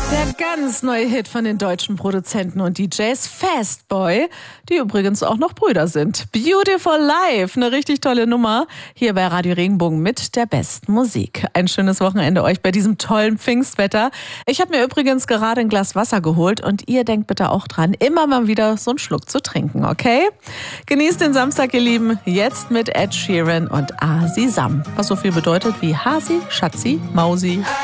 Der ganz neue Hit von den deutschen Produzenten und DJs Fastboy, die übrigens auch noch Brüder sind. Beautiful Life, eine richtig tolle Nummer. Hier bei Radio Regenbogen mit der besten Musik. Ein schönes Wochenende euch bei diesem tollen Pfingstwetter. Ich habe mir übrigens gerade ein Glas Wasser geholt und ihr denkt bitte auch dran, immer mal wieder so einen Schluck zu trinken, okay? Genießt den Samstag, ihr Lieben, jetzt mit Ed Sheeran und Asi Sam. Was so viel bedeutet wie Hasi, Schatzi, Mausi.